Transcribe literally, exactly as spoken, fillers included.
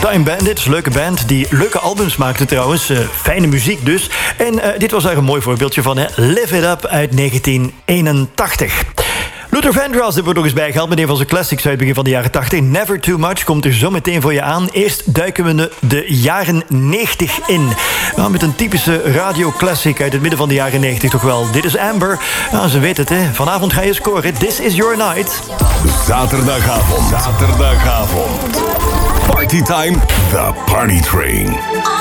Time Bandits, leuke band die leuke albums maakte trouwens. Uh, fijne muziek dus. En uh, dit was daar een mooi voorbeeldje van, hè? Live It Up uit negentien eenentachtig. Luther Vandross hebben we nog eens bijgehaald met een van zijn classics uit het begin van de jaren tachtig. Never Too Much komt er zo meteen voor je aan. Eerst duiken we de, de jaren negentig in. Nou, met een typische radioclassic uit het midden van de jaren negentig toch wel. Dit is Amber. Nou, ze weet het, hè. Vanavond ga je scoren. This is your night. Zaterdagavond. Zaterdagavond. Partytime, The Party Train.